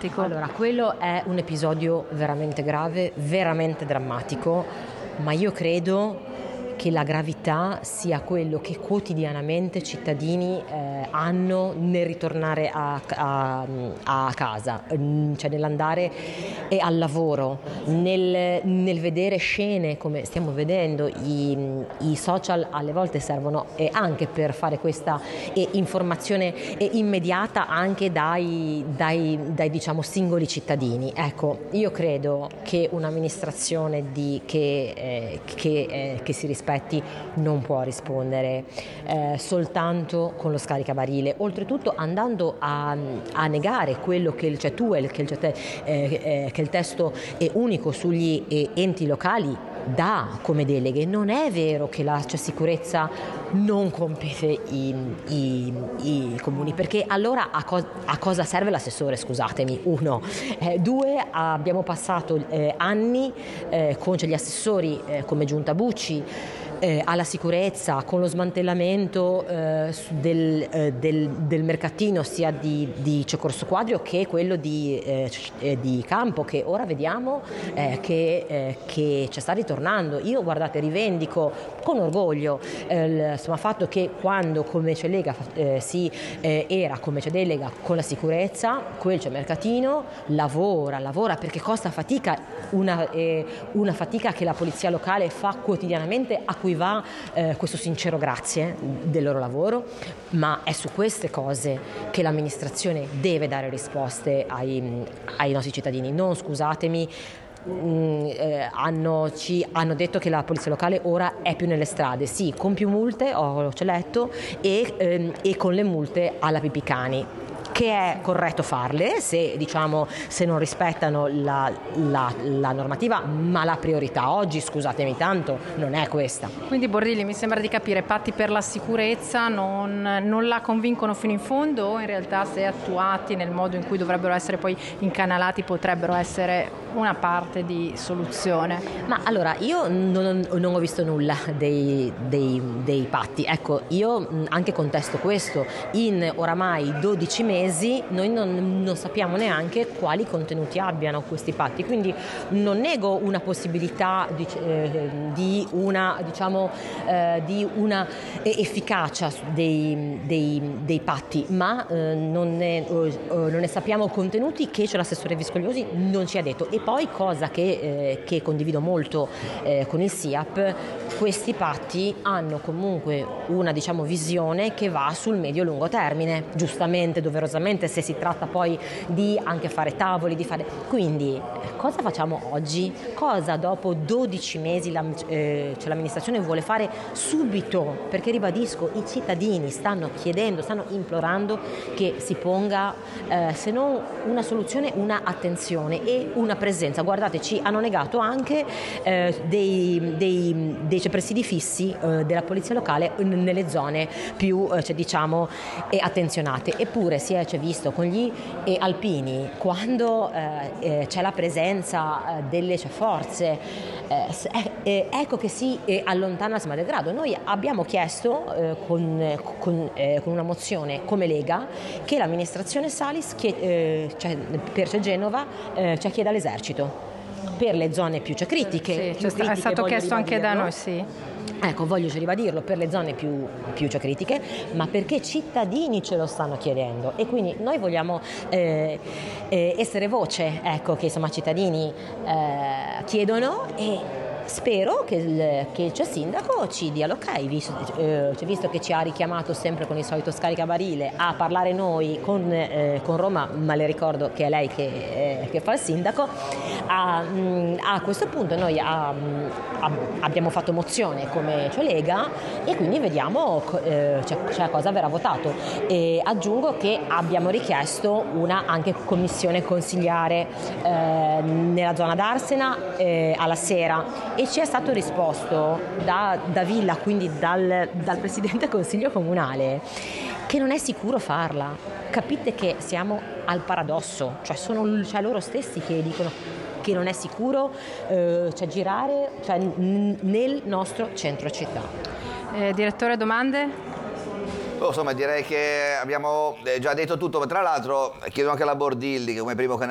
drammatico. Allora, quello è un episodio veramente grave, veramente drammatico, ma io credo che la gravità sia quello che quotidianamente i cittadini hanno nel ritornare a casa, cioè nell'andare al lavoro, nel vedere scene come stiamo vedendo. I social alle volte servono anche per fare questa informazione immediata anche dai diciamo singoli cittadini. Ecco, io credo che un'amministrazione che si rispetti non può rispondere soltanto con lo scaricabarile, oltretutto andando a negare quello che il testo unico sugli enti locali dà come deleghe. Non è vero che la sicurezza non compete i comuni, perché allora a cosa serve l'assessore, scusatemi? Uno. Due, abbiamo passato anni con gli assessori come Giunta Bucci alla sicurezza, con lo smantellamento del mercatino sia di Corso Quadrio che quello di Campo, che ora vediamo che ci sta ritornando. Io, guardate, rivendico con orgoglio il fatto che quando come Lega era come delega con la sicurezza, quel mercatino lavora perché costa fatica, una fatica che la polizia locale fa quotidianamente, a cui va questo sincero grazie del loro lavoro, ma è su queste cose che l'amministrazione deve dare risposte ai nostri cittadini. Non, scusatemi, ci hanno detto che la polizia locale ora è più nelle strade, sì, con più multe, c'ho letto, e con le multe alla Pipicani, che è corretto farle se non rispettano la normativa, ma la priorità oggi, scusatemi tanto, non è questa. Quindi Bordilli, mi sembra di capire, patti per la sicurezza non la convincono fino in fondo, o in realtà, se attuati nel modo in cui dovrebbero essere poi incanalati, potrebbero essere una parte di soluzione? Ma allora, io non ho visto nulla dei patti. Ecco, io anche contesto questo: in oramai 12 mesi noi non sappiamo neanche quali contenuti abbiano questi patti, quindi non nego una possibilità di una efficacia dei patti, ma non ne sappiamo contenuti, che l'assessore Viscogliosi non ci ha detto. E poi, cosa che condivido molto con il SIAP, questi patti hanno comunque una visione che va sul medio-lungo termine, giustamente, doverosamente, se si tratta poi di anche fare tavoli, quindi cosa facciamo oggi? Cosa dopo 12 mesi l'amministrazione vuole fare subito? Perché, ribadisco, i cittadini stanno chiedendo, stanno implorando che si ponga se non una soluzione, una attenzione e una presenza. Guardate, ci hanno negato anche dei presidi fissi della polizia locale nelle zone più attenzionate. Eppure si è visto con gli alpini, quando c'è la presenza delle forze, ecco che si allontana il maldegrado. Noi abbiamo chiesto con una mozione come Lega che l'amministrazione Salis per Genova chieda all'esercito per le zone più critiche. Sì, è stato chiesto anche da noi, sì. Ecco, voglio ribadirlo, per le zone più critiche, ma perché cittadini ce lo stanno chiedendo, e quindi noi vogliamo essere voce, ecco, che cittadini chiedono, e spero che il sindaco ci dia l'ok, visto che ci ha richiamato sempre con il solito scaricabarile a parlare noi con Roma, ma le ricordo che è lei che fa il sindaco. A questo punto noi abbiamo fatto mozione come Lega, e quindi vediamo cosa verrà votato. E aggiungo che abbiamo richiesto una anche commissione consigliare nella zona d'Arsena alla sera, e ci è stato risposto da Villa, quindi dal presidente consiglio comunale, che non è sicuro farla. Capite che siamo al paradosso, sono loro stessi che dicono che non è sicuro girare nel nostro centro città. Direttore, domande? Insomma, direi che abbiamo già detto tutto, ma tra l'altro chiedo anche alla Bordilli, che come primo canale